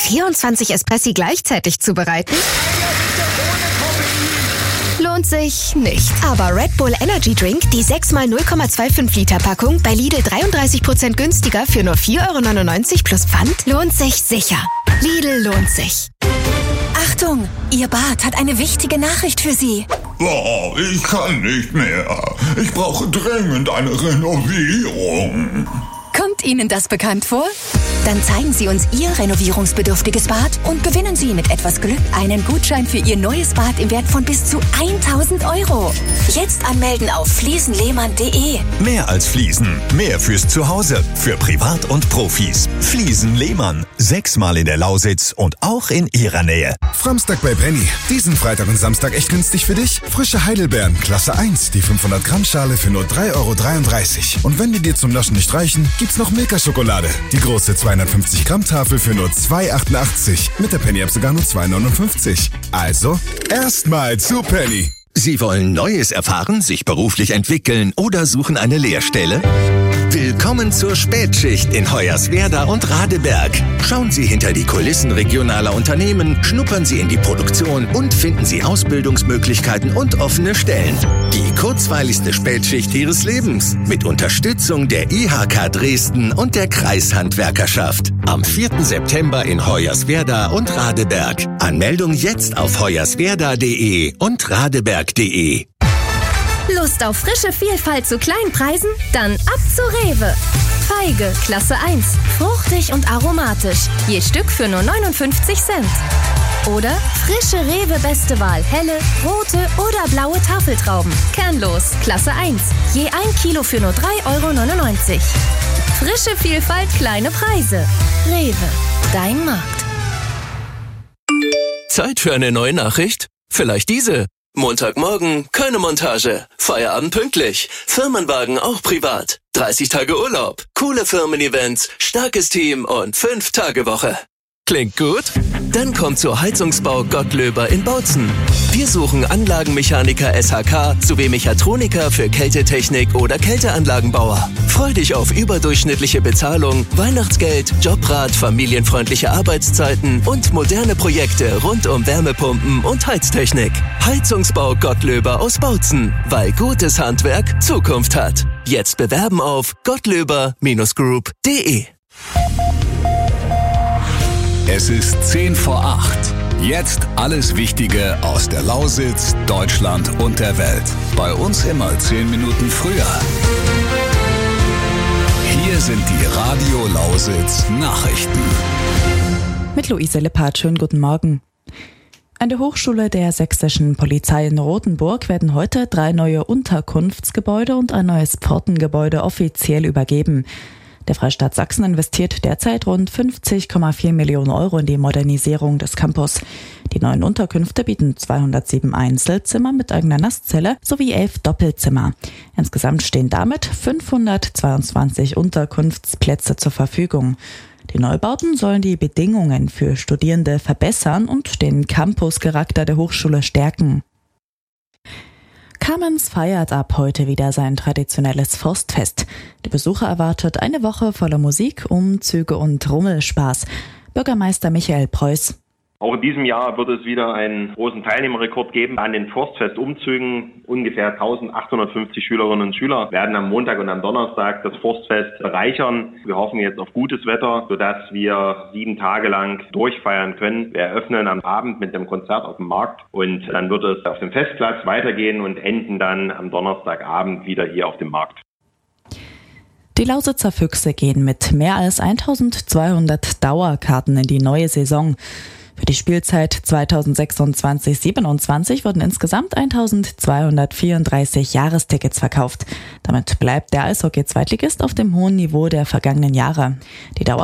24 Espressi gleichzeitig zubereiten? Lohnt sich nicht. Aber Red Bull Energy Drink, die 6x 0,25 Liter Packung, bei Lidl 33% günstiger für nur 4,99 € plus Pfand, lohnt sich sicher. Lidl lohnt sich. Achtung, Ihr Bad hat eine wichtige Nachricht für Sie. Oh, ich kann nicht mehr. Ich brauche dringend eine Renovierung. Kommt Ihnen das bekannt vor? Dann zeigen Sie uns Ihr renovierungsbedürftiges Bad und gewinnen Sie mit etwas Glück einen Gutschein für Ihr neues Bad im Wert von bis zu 1.000 €. Jetzt anmelden auf fliesenlehmann.de. Mehr als Fliesen, mehr fürs Zuhause, für Privat und Profis. Fliesen Lehmann, 6-mal in der Lausitz und auch in Ihrer Nähe. Framstag bei Penny. Diesen Freitag und Samstag echt günstig für dich? Frische Heidelbeeren, Klasse 1, die 500 Gramm Schale für nur 3,33 €. Und wenn die dir zum Naschen nicht reichen, gibt's noch Milka-Schokolade. Die große 250 Gramm Tafel für nur 2,88 €. Mit der Penny-App sogar nur 2,59 €. Also, erstmal zu Penny. Sie wollen Neues erfahren, sich beruflich entwickeln oder suchen eine Lehrstelle? Willkommen zur Spätschicht in Hoyerswerda und Radeberg. Schauen Sie hinter die Kulissen regionaler Unternehmen, schnuppern Sie in die Produktion und finden Sie Ausbildungsmöglichkeiten und offene Stellen. Die kurzweiligste Spätschicht Ihres Lebens mit Unterstützung der IHK Dresden und der Kreishandwerkerschaft. Am 4. September in Hoyerswerda und Radeberg. Anmeldung jetzt auf hoyerswerda.de und radeberg.de. Lust auf frische Vielfalt zu kleinen Preisen? Dann ab zu Rewe. Feige, Klasse 1. Fruchtig und aromatisch. Je Stück für nur 59 Cent. Oder frische Rewe Beste Wahl. Helle, rote oder blaue Tafeltrauben. Kernlos, Klasse 1. Je 1 Kilo für nur 3,99 €. Frische Vielfalt, kleine Preise. Rewe, dein Markt. Zeit für eine neue Nachricht? Vielleicht diese. Montagmorgen, keine Montage. Feierabend pünktlich. Firmenwagen auch privat. 30 Tage Urlaub. Coole Firmen-Events, starkes Team und 5-Tage-Woche. Klingt gut? Dann kommt zur Heizungsbau Gottlöber in Bautzen. Wir suchen Anlagenmechaniker SHK sowie Mechatroniker für Kältetechnik oder Kälteanlagenbauer. Freu dich auf überdurchschnittliche Bezahlung, Weihnachtsgeld, Jobrat, familienfreundliche Arbeitszeiten und moderne Projekte rund um Wärmepumpen und Heiztechnik. Heizungsbau Gottlöber aus Bautzen, weil gutes Handwerk Zukunft hat. Jetzt bewerben auf gottlöber-group.de. Es ist 10 vor 8. Jetzt alles Wichtige aus der Lausitz, Deutschland und der Welt. Bei uns immer 10 Minuten früher. Hier sind die Radio Lausitz Nachrichten. Mit Luise Lippert, schönen guten Morgen. An der Hochschule der Sächsischen Polizei in Rothenburg werden heute 3 neue Unterkunftsgebäude und ein neues Pfortengebäude offiziell übergeben. Der Freistaat Sachsen investiert derzeit rund 50,4 Millionen € in die Modernisierung des Campus. Die neuen Unterkünfte bieten 207 Einzelzimmer mit eigener Nasszelle sowie 11 Doppelzimmer. Insgesamt stehen damit 522 Unterkunftsplätze zur Verfügung. Die Neubauten sollen die Bedingungen für Studierende verbessern und den Campuscharakter der Hochschule stärken. Kamenz feiert ab heute wieder sein traditionelles Forstfest. Die Besucher erwartet eine Woche voller Musik, Umzüge und Rummelspaß. Bürgermeister Michael Preuß. Auch in diesem Jahr wird es wieder einen großen Teilnehmerrekord geben an den Forstfest-Umzügen. Ungefähr 1850 Schülerinnen und Schüler werden am Montag und am Donnerstag das Forstfest bereichern. Wir hoffen jetzt auf gutes Wetter, sodass wir 7 Tage lang durchfeiern können. Wir eröffnen am Abend mit dem Konzert auf dem Markt und dann wird es auf dem Festplatz weitergehen und enden dann am Donnerstagabend wieder hier auf dem Markt. Die Lausitzer Füchse gehen mit mehr als 1200 Dauerkarten in die neue Saison. Für die Spielzeit 2026/27 wurden insgesamt 1234 Jahrestickets verkauft. Damit bleibt der Eishockey-Zweitligist auf dem hohen Niveau der vergangenen Jahre. Die